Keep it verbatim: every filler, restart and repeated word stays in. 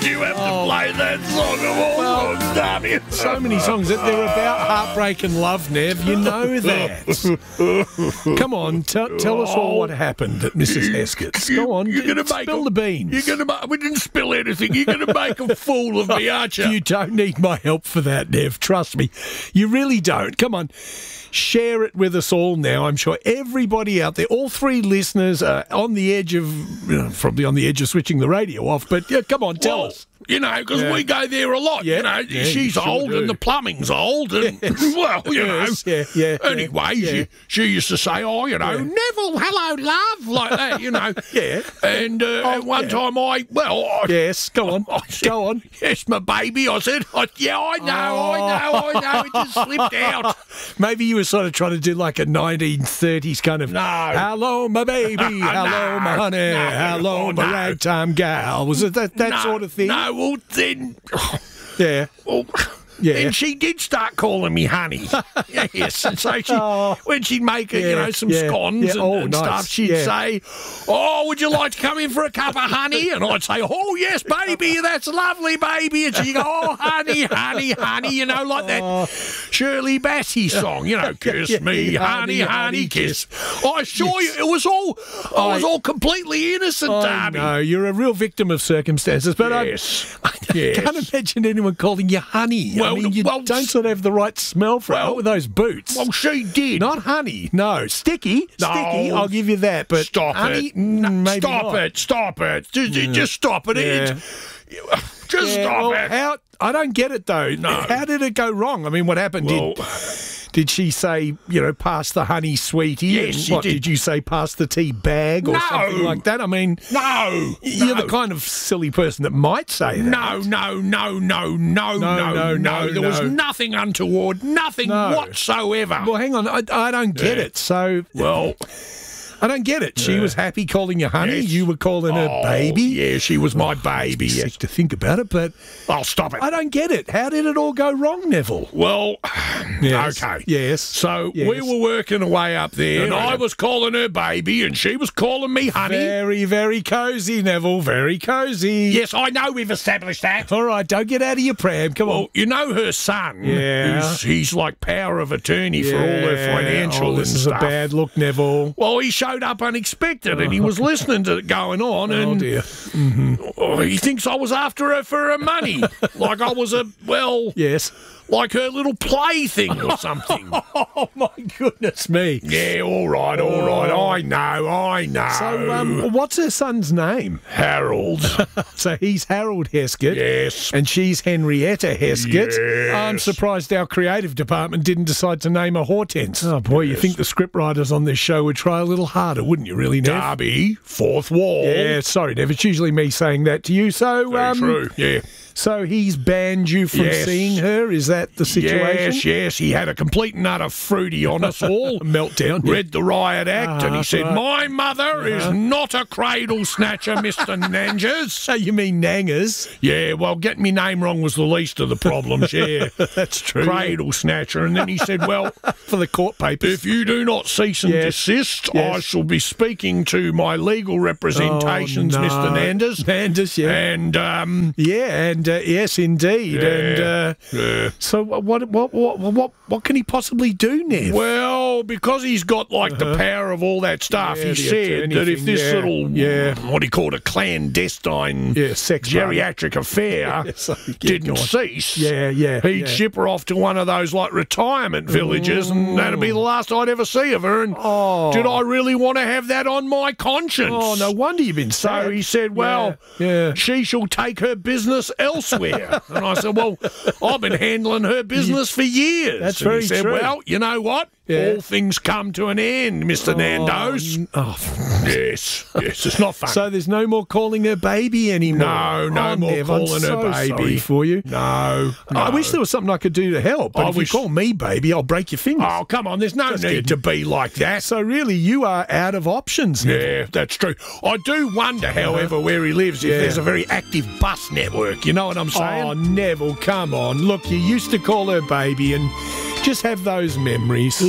did you have to play that song of all Well, songs, damn you? So many songs that they're about heartbreak and love, Nev. You know that. Come on, t- tell us all what happened at Missus Heskett's. Go on, You're gonna d- make spill a, the beans. You're gonna make, we didn't spill anything. You're going to make a fool of me, aren't you? You don't need my help for that, Nev. Trust me. You really don't. Come on. Share it with us all now. I'm sure everybody out there, all three listeners are on the edge of, you know, probably on the edge of switching the radio off. But yeah, come on, tell well, us. You know, because Yeah. we go there a lot. Yeah, You know, yeah, she's you sure old do. and the plumbing's old. And, well, you Yes, know. yeah, yeah, Anyway, yeah. She, she used to say, oh, you know, Yeah. Neville, hello, love, like that, you know. Yeah. And uh, Oh, at one yeah. time I, well, I, Yes, go on. I said, Go on. yes, my baby. I said, I, yeah, I know, I know, I know. It just slipped out. Maybe you were sort of trying to do like a nineteen thirties kind of, No. hello, my baby, hello, my honey, No. hello, Oh, my no. ragtime gal. Was it that, that no, sort of thing? No, well, then... Yeah. Well, Yeah. then she did start calling me honey. Yes, and so she, Oh. when she'd make, her, you Yeah, know, some yeah, scones yeah. and, Oh, and nice. stuff, she'd Yeah. say, oh, would you like to come in for a cup of honey? And I'd say, oh, yes, baby, that's lovely, baby. And she'd go, oh, honey, honey, honey, you know, like that Shirley Bassey song, you know, kiss yeah, me, yeah, honey, honey, honey, honey, kiss. I assure you, it was all, I was I- all completely innocent, I Darby. know, you're a real victim of circumstances, but Yes. I, I Yes. can't imagine anyone calling you honey. I Well, mean, you well, don't sort of have the right smell for it. well, Not with those boots. Well, she did. Not honey. No, sticky. No. Sticky. I'll give you that. But Stop honey, it. mm, No, maybe stop not. it. Stop it. Just, just stop it. Yeah. It- Just Yeah, stop well, it. How, I don't get it though. No. How did it go wrong? I mean, what happened? Well- did did she say, you know, pass the honey, sweetie? Yes, And she what, did. did you say pass the tea bag or No. something like that? I mean, No. you're no. the kind of silly person that might say that. No, no, no, no, no, No, no, no, no. no, There was no. nothing untoward, nothing No. whatsoever. Well, hang on. I, I don't get Yeah. it. So, Well, I don't get it. She Yeah. was happy calling you honey. Yes. You were calling her oh, baby. Yeah, she was my baby. Sick Yes. to think about it, but I'll stop it. I don't get it. How did it all go wrong, Neville? Well, Yes. okay. Yes. So Yes. we were working away up there, and No, no, I no. was calling her baby, and she was calling me honey. Very, very cosy, Neville. Very cosy. Yes, I know we've established that. All right, don't get out of your pram. Come on. Well, you know her son. Yeah. who's, he's like power of attorney for all her Yeah. financial Oh, and this is stuff. a bad look, Neville. Well, he showed up unexpected, and he was listening to it going on, Oh and dear. oh, he thinks I was after her for her money, like I was a well, Yes. like her little plaything or something. Oh my goodness me. Yeah, all right, all right. I know, I know. So, um, what's her son's name? Harold. So he's Harold Heskett. Yes. And she's Henrietta Heskett. Yes. I'm surprised our creative department didn't decide to name her Hortense. Oh boy, you think the scriptwriters on this show would try a little harder, wouldn't you, really, Nev? Darby, fourth wall. Yeah, sorry, Nev. It's usually me saying that to you. So, Very um, true. Yeah. so he's banned you from Yes. seeing her. Is that the situation? Yes, yes. He had a complete and utter fruity on us all. Meltdown. yeah. Read the riot act, and he Uh-huh, said, right. "My mother is not a cradle snatcher, Mister Nanges." So you mean Nangers? Yeah, well, getting me name wrong was the least of the problems. Yeah, That's true. cradle snatcher. And then he said, "Well, For the court papers. if you do not cease and Yes. desist, Yes. I shall be speaking to my legal representations, Oh, no. Mister Nandes." Nanders, yeah. And um, Yeah, and uh, yes, indeed. And uh, yeah. so, what, what, what, what, what can he possibly do, Nev? Well, because he's got like the power of all that stuff, Uh-huh. Yeah, he the said attorney that if thing, this yeah, little, yeah. what do you call it, a clandestine Yeah, sex party. geriatric affair Yeah, so, yeah, didn't go on. cease, Yeah, yeah, he'd yeah. ship her off to one of those like retirement villages, and that'd be the last I'd ever see of her. And Oh. did I really want to have that on my conscience? Oh, no wonder you've been So sad. he said, well, Yeah, yeah. she shall take her business elsewhere. And I said, well, I've been handling her business for years. That's and very he said, true. well, you know what? Yeah. All things come to an end, Mister Nandos. Oh, Yes, yes, it's not funny. so there's no more calling her baby anymore. No, no Oh, more Nev, I'm calling her so baby. sorry for you. no, I no. wish there was something I could do to help. But I if wish- you call me baby, I'll break your fingers. Oh, come on, there's no Just need kidding. to be like that. So really, you are out of options now. Yeah, that's true. I do wonder, however, where he lives, if Yeah. there's a very active bus network. You know what I'm saying? Oh, Neville, come on. Look, you used to call her baby and just have those memories.